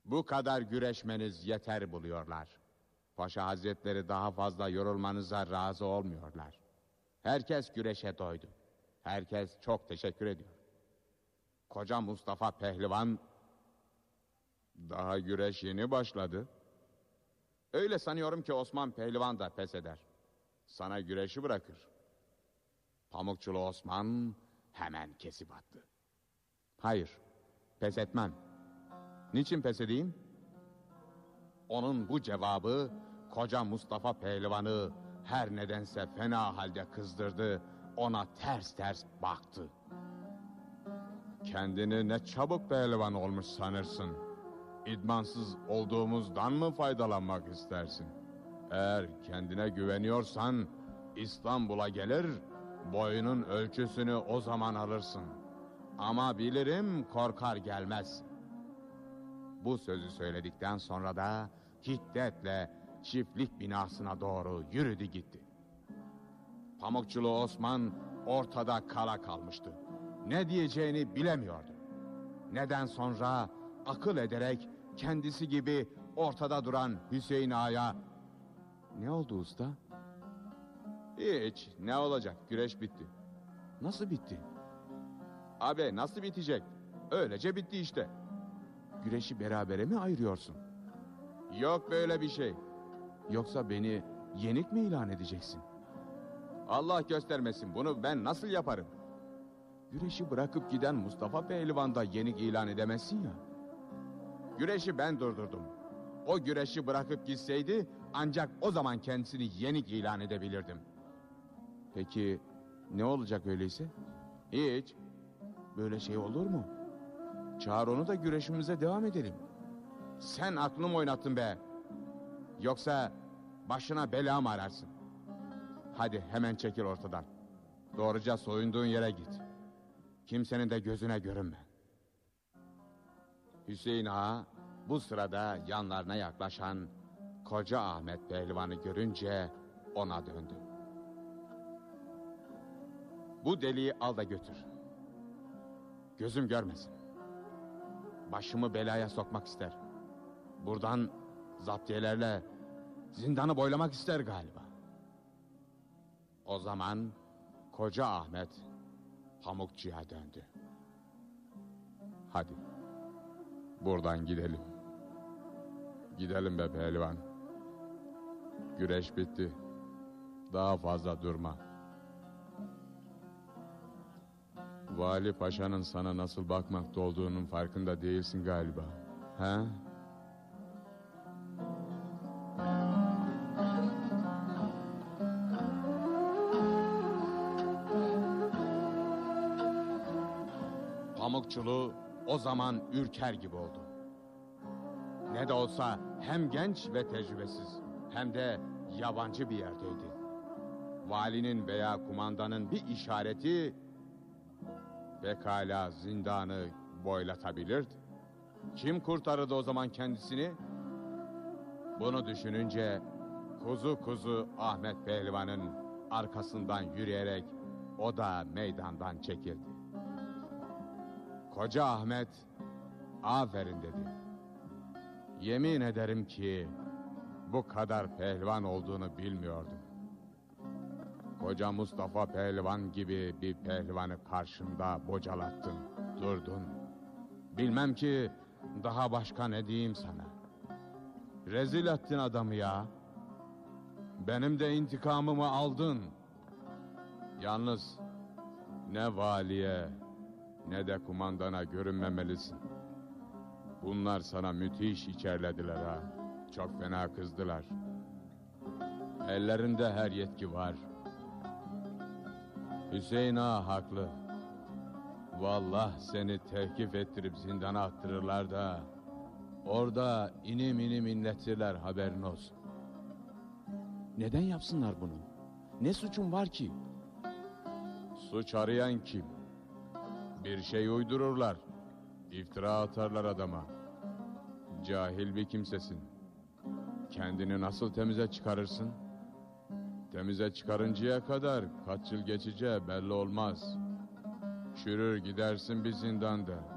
Bu kadar güreşmeniz yeter buluyorlar. Paşa Hazretleri daha fazla yorulmanıza razı olmuyorlar. Herkes güreşe doydu. Herkes çok teşekkür ediyor. Koca Mustafa Pehlivan, daha güreş yeni başladı. Öyle sanıyorum ki Osman Pehlivan da pes eder. Sana güreşi bırakır. Pamukçulu Osman hemen kesip attı. Hayır, pes etmem. Niçin pes edeyim? Onun bu cevabı koca Mustafa Pehlivan'ı her nedense fena halde kızdırdı. Ona ters ters baktı. Kendini ne çabuk pehlivan olmuş sanırsın. İdmansız olduğumuzdan mı faydalanmak istersin? Eğer kendine güveniyorsan İstanbul'a gelir, boyunun ölçüsünü o zaman alırsın. Ama bilirim korkar gelmez. Bu sözü söyledikten sonra da hiddetle çiftlik binasına doğru yürüdü gitti. Pamukçulu Osman ortada kala kalmıştı. Ne diyeceğini bilemiyordu. Neden sonra akıl ederek kendisi gibi ortada duran Hüseyin Ağa'ya "Ne oldu usta?" "Hiç, ne olacak, güreş bitti." "Nasıl bitti?" "Abi nasıl bitecek? Öylece bitti işte." "Güreşi berabere mi ayırıyorsun?" "Yok böyle bir şey." "Yoksa beni yenik mi ilan edeceksin?" "Allah göstermesin, bunu ben nasıl yaparım?" "Güreşi bırakıp giden Mustafa Pehlivan da yenik ilan edemezsin ya." "Güreşi ben durdurdum. O güreşi bırakıp gitseydi ancak o zaman kendisini yenik ilan edebilirdim." "Peki ne olacak öyleyse?" "Hiç." "Böyle şey olur mu? Çağır onu da güreşimize devam edelim." "Sen aklımı oynattın be. Yoksa başına bela mı ararsın? Hadi hemen çekil ortadan. Doğruca soyunduğun yere git. Kimsenin de gözüne görünme." Hüseyin Ağa bu sırada yanlarına yaklaşan koca Ahmet Pehlivan'ı görünce ona döndü. "Bu deliği al da götür. Gözüm görmesin. Başımı belaya sokmak ister. Buradan zaptiyelerle zindanı boylamak ister galiba." O zaman koca Ahmet Pamukçu'ya döndü. "Hadi buradan gidelim. Gidelim be pehlivan. Güreş bitti. Daha fazla durma. Vali Paşa'nın sana nasıl bakmakta olduğunun farkında değilsin galiba. He?" Pamukçulu o zaman ürker gibi oldu. Ne de olsa hem genç ve tecrübesiz hem de yabancı bir yerdeydi. Valinin veya kumandanın bir işareti pekala zindanı boylatabilirdi. Kim kurtarırdı o zaman kendisini? Bunu düşününce kuzu kuzu Ahmet Pehlivan'ın arkasından yürüyerek o da meydandan çekildi. Koca Ahmet "Aferin" dedi. "Yemin ederim ki bu kadar pehlivan olduğunu bilmiyordum. Koca Mustafa Pehlivan gibi bir pehlivanı karşımda bocalattın, durdun. Bilmem ki daha başka ne diyeyim sana. Rezil ettin adamı ya. Benim de intikamımı aldın. Yalnız ne valiye ne de kumandana görünmemelisin. Bunlar sana müthiş içerlediler ha. Çok fena kızdılar. Ellerinde her yetki var. Hüseyin Ağa haklı. Vallahi seni tevkif ettirip zindana attırırlar da orada inim inim inletirler, haberin olsun." "Neden yapsınlar bunu? Ne suçum var ki?" "Suç arayan kim? Bir şey uydururlar. İftira atarlar adama. Cahil bir kimsesin. Kendini nasıl temize çıkarırsın? Temize çıkarıncaya kadar kaç yıl geçeceği belli olmaz. Çürür gidersin bir zindanda.